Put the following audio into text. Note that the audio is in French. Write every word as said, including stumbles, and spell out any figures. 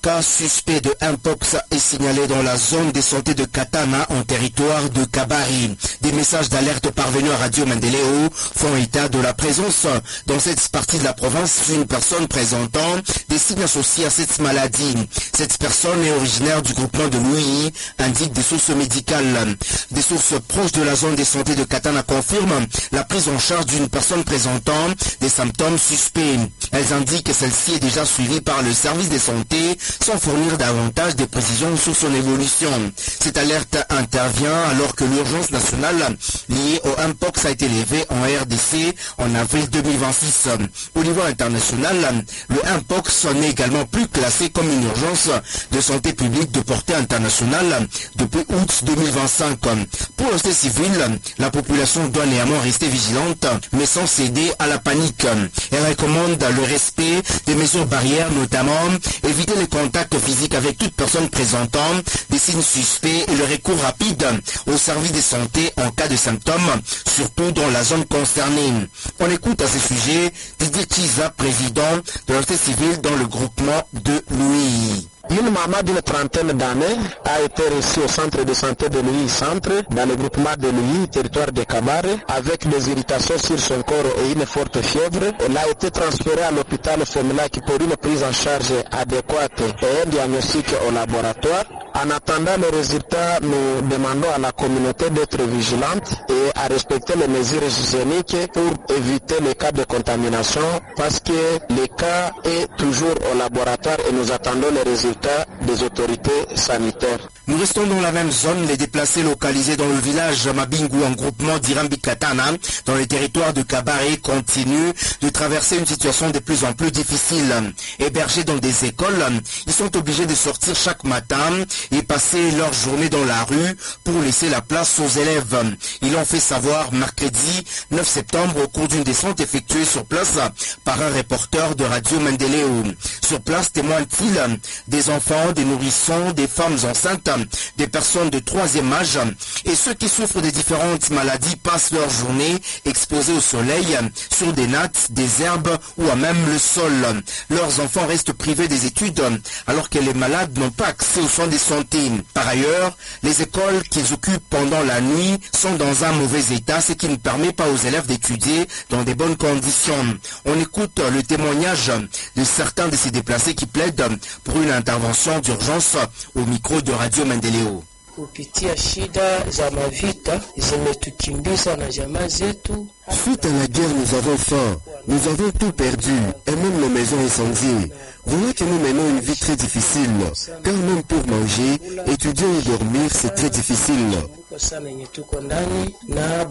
cas suspect de Mpox est signalé dans la zone de santé de Katana en territoire de Kabari. Des messages d'alerte parvenus à Radio Mendeleo font état de la présence dans cette partie de la province d'une personne présentant des signes associés à cette maladie. Cette personne est originaire du groupement de Louis, indique des sources médicales. Des sources proches de la zone de santé de Katana confirment la prise en charge d'une personne présentant des symptômes suspects. Elles indiquent que celle-ci est déjà suivie par le service de santé sans fournir davantage de précisions sur son évolution. Cette alerte intervient alors que l'urgence nationale liée au Mpox a été levée en R D C en avril deux mille vingt-six. Au niveau international, le Mpox n'est également plus classé comme une urgence de santé publique de portée internationale depuis août deux mille vingt-cinq. Pour la société civile, la population doit néanmoins rester vigilante, mais sans céder à la panique. Elle recommande le respect des mesures barrières, notamment éviter les contacts physiques avec toute personne présentant des signes suspects et le recours rapide au service de santé en cas de symptômes, surtout dans la zone concernée. On écoute à ce sujet Didier Chiza, président de la société civile dans le groupement de Louis. Une maman d'une trentaine d'années a été reçue au centre de santé de Louis Centre, dans le groupement de Louis, territoire de Kabare, avec des irritations sur son corps et une forte fièvre. Elle a été transférée à l'hôpital Fomilaki pour une prise en charge adéquate et un diagnostic au laboratoire. En attendant les résultats, nous demandons à la communauté d'être vigilante et à respecter les mesures hygiéniques pour éviter les cas de contamination, parce que le cas est toujours au laboratoire et nous attendons les résultats des autorités sanitaires. Nous restons dans la même zone. Les déplacés localisés dans le village Mabingu en groupement d'Irambi Katana, dans les territoires de Kabare, continuent de traverser une situation de plus en plus difficile. Hébergés dans des écoles, ils sont obligés de sortir chaque matin et passer leur journée dans la rue pour laisser la place aux élèves. Ils l'ont fait savoir mercredi neuf septembre au cours d'une descente effectuée sur place par un reporter de Radio Mendeleo. Sur place, témoignent-ils des enfants, des nourrissons, des femmes enceintes, des personnes de troisième âge et ceux qui souffrent de différentes maladies passent leur journée exposés au soleil, sur des nattes, des herbes ou à même le sol. Leurs enfants restent privés des études alors que les malades n'ont pas accès aux soins de santé. Par ailleurs, les écoles qu'ils occupent pendant la nuit sont dans un mauvais état, ce qui ne permet pas aux élèves d'étudier dans des bonnes conditions. On écoute le témoignage de certains de ces déplacés qui plaident pour une intervention d'urgence au micro de Radio Mendeleo. Kupitia shida za mavita zimetukimbiza na jamaa zetu. Suite à la guerre, nous avons faim, nous avons tout perdu, et même nos maisons incendiées. Voilà que nous menons une vie très difficile, car même pour manger, étudier et dormir, c'est très difficile.